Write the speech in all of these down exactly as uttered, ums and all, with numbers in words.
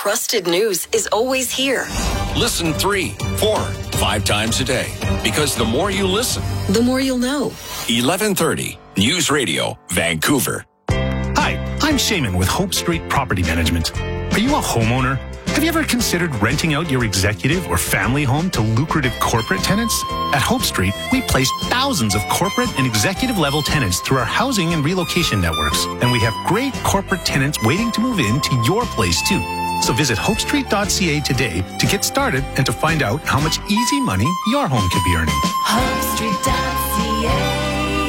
trusted news is always here. Listen three, four, five times a day. Because the more you listen, the more you'll know. eleven thirty News Radio, Vancouver. Hi, I'm Shaman with Hope Street Property Management. Are you a homeowner? Have you ever considered renting out your executive or family home to lucrative corporate tenants? At Hope Street, we place thousands of corporate and executive level tenants through our housing and relocation networks. And we have great corporate tenants waiting to move into your place too. So visit hope street dot c a today to get started and to find out how much easy money your home could be earning. hope street dot c a.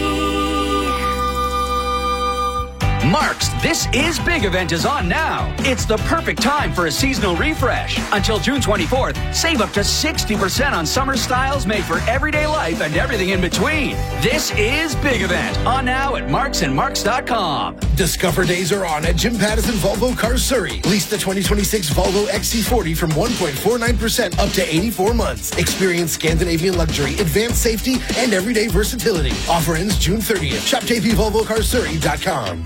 Mark's This Is Big event is on now. It's the perfect time for a seasonal refresh. Until June twenty-fourth, save up to sixty percent on summer styles made for everyday life and everything in between. This is Big event on now at marks and marks dot com. Discover days are on at Jim Pattison Volvo Cars Surrey. Lease the twenty twenty-six Volvo X C forty from one point four nine percent up to eighty-four months. Experience Scandinavian luxury, advanced safety, and everyday versatility. Offer ends June thirtieth. Shop j p volvo cars surrey dot com.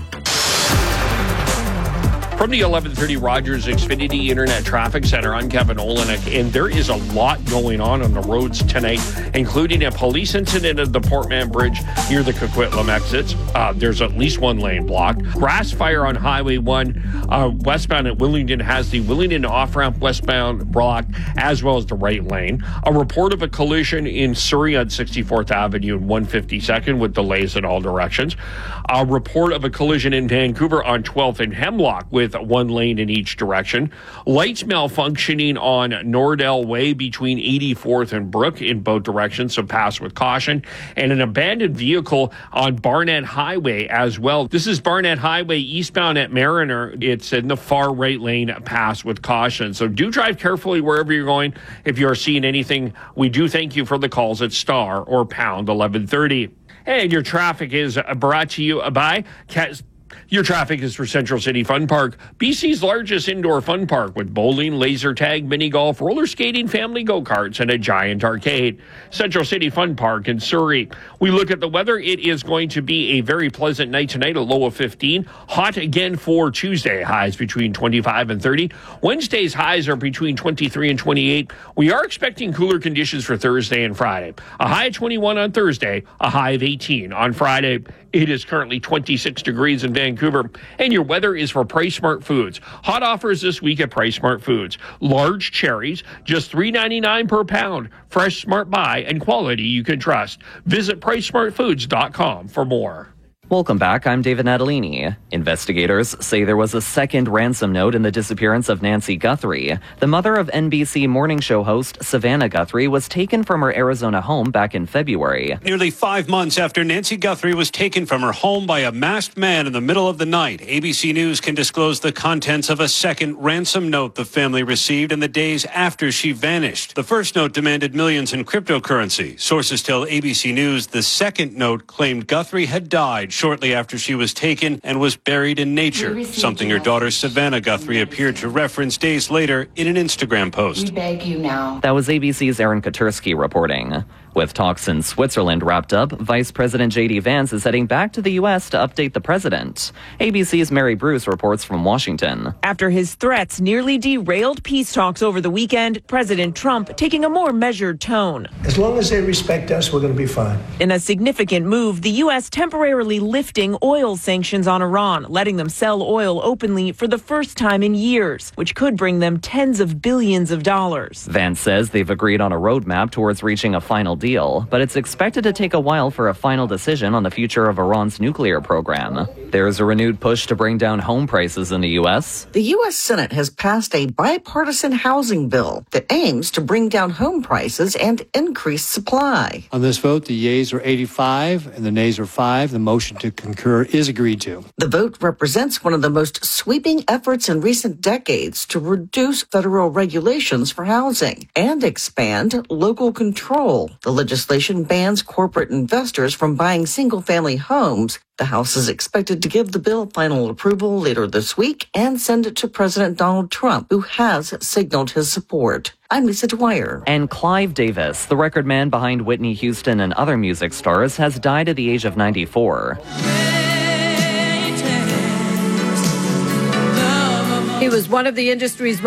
From the eleven thirty Rogers Xfinity Internet Traffic Center, I'm Kevin Olenek, and there is a lot going on on the roads tonight, including a police incident at the Portman Bridge near the Coquitlam exits. Uh, there's at least one lane blocked. Grass fire on Highway one, uh, westbound at Willingdon has the Willingdon off-ramp westbound blocked, as well as the right lane. A report of a collision in Surrey on sixty-fourth Avenue and one fifty-second with delays in all directions. A report of a collision in Vancouver on twelfth and Hemlock with one lane in each direction. Lights malfunctioning on Nordell Way between eighty-fourth and Brook in both directions, so pass with caution. And an abandoned vehicle on Barnett Highway as well. This is Barnett Highway eastbound at Mariner. It's in the far right lane, pass with caution. So do drive carefully wherever you're going. If you're seeing anything, we do thank you for the calls at star or pound eleven thirty. And your traffic is brought to you by Cat. Your traffic is for Central City Fun Park, B C's largest indoor fun park with bowling, laser tag, mini golf, roller skating, family go-karts, and a giant arcade. Central City Fun Park in Surrey. We look at the weather. It is going to be a very pleasant night tonight, a low of fifteen. Hot again for Tuesday, highs between twenty-five and thirty. Wednesday's highs are between twenty-three and twenty-eight. We are expecting cooler conditions for Thursday and Friday. A high of twenty-one on Thursday, a high of eighteen on Friday. It is currently twenty-six degrees in Vancouver, and your weather is for Price Smart Foods. Hot offers this week at Price Smart Foods. Large cherries, just three ninety-nine per pound. Fresh, smart buy, and quality you can trust. Visit price smart foods dot com for more. Welcome back. I'm David Natalini. Investigators say there was a second ransom note in the disappearance of Nancy Guthrie. The mother of N B C morning show host Savannah Guthrie was taken from her Arizona home back in February. Nearly five months after Nancy Guthrie was taken from her home by a masked man in the middle of the night, A B C News can disclose the contents of a second ransom note the family received in the days after she vanished. The first note demanded millions in cryptocurrency. Sources tell A B C News the second note claimed Guthrie had died shortly after she was taken and was buried in nature, something her daughter Savannah Guthrie appeared to reference days later in an Instagram post. We beg you now. That was A B C's Aaron Katursky reporting. With talks in Switzerland wrapped up, Vice President J D Vance is heading back to the U S to update the president. A B C's Mary Bruce reports from Washington. After his threats nearly derailed peace talks over the weekend, President Trump taking a more measured tone. As long as they respect us, we're going to be fine. In a significant move, the U S temporarily lifting oil sanctions on Iran, letting them sell oil openly for the first time in years, which could bring them tens of billions of dollars. Vance says they've agreed on a roadmap towards reaching a final deal, but it's expected to take a while for a final decision on the future of Iran's nuclear program. There's a renewed push to bring down home prices in the U S. The U S Senate has passed a bipartisan housing bill that aims to bring down home prices and increase supply. On this vote, the yeas are eighty-five and the nays are five. The motion to concur is agreed to. The vote represents one of the most sweeping efforts in recent decades to reduce federal regulations for housing and expand local control. The legislation bans corporate investors from buying single-family homes. The House is expected to give the bill final approval later this week and send it to President Donald Trump, who has signaled his support. I'm Lisa Dwyer. And Clive Davis, the record man behind Whitney Houston and other music stars, has died at the age of ninety-four. He was one of the industry's